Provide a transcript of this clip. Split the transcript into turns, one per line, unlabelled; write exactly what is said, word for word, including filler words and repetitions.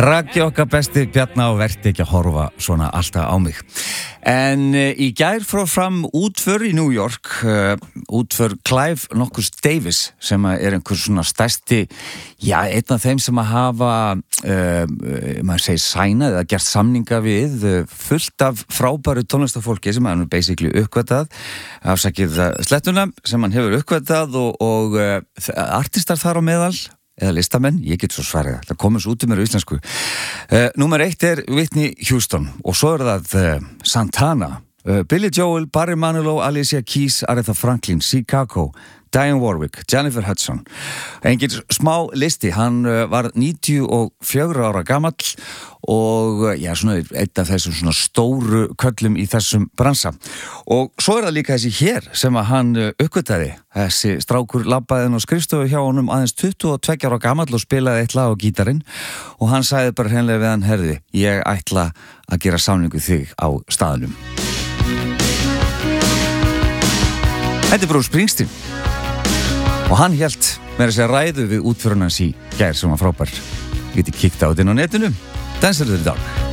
Raggi okkar besti Bjarna og verði ekki að horfa svona alltaf á mig. En uh, í gær frá fram útför í New York, uh, útför Clive Nokkus Davis sem er einhver svona stærsti, já, einn af þeim sem að hafa, uh, maður segir sænað eða gert samninga við uh, fullt af frábæru tónlistafólki sem hann er basically uppgötað, afsakið slettuna sem hann hefur uppgötað og, og uh, artistar þar á meðal, eða listamenn, ég get svo svarið það komið svo út um mér á íslensku. uh, Númer eitt er Whitney Houston og svo er það uh, Santana, uh, Billy Joel, Barry Manilow, Alicia Keys, Aretha Franklin, Chicago, Dionne Warwick, Jennifer Hudson. Engin smá listi, hann uh, var níutíu og fjögurra ára gamall og uh, já, svona einn af þessum svona stóru köllum í þessum bransa. Og svo er það líka þessi hér sem að hann uh, uppgötaði. Þessi strákur labbaði á skrifstofu hjá honum aðeins tuttugu og tveggja ára gamall og spilaði eitt lag á gítarinn og hann sagði bara hreinlega við hann, herði, ég ætla að gera samningu þig á staðnum. Þetta er Bruce Springsteen. Og hann hélt með þess að ræðu við útförunans í gær sem var frábær. Getið kíkt á þetta inn á netinu. Dancer in the Dark.